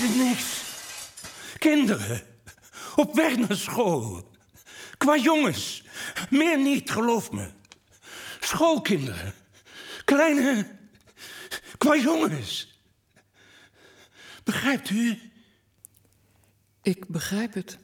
is niks. Kinderen. Op weg naar school. Qua jongens. Meer niet, geloof me. Schoolkinderen. Kleine... Qua jongens. Begrijpt u? Ik begrijp het.